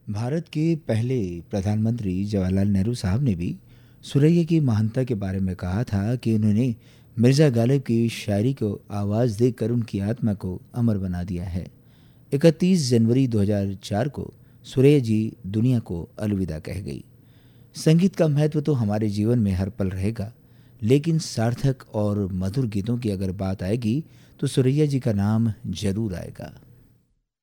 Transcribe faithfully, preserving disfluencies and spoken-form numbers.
भारत के पहले प्रधानमंत्री जवाहरलाल नेहरू साहब ने भी सुरैया की महानता के बारे में कहा था कि उन्होंने मिर्ज़ा गालिब की शायरी को आवाज़ देकर उनकी आत्मा को अमर बना दिया है। इकतीस जनवरी दो हज़ार चार को सुरैया जी दुनिया को अलविदा कह गई। संगीत का महत्व तो हमारे जीवन में हर पल रहेगा, लेकिन सार्थक और मधुर गीतों की अगर बात आएगी तो सुरैया जी का नाम जरूर आएगा।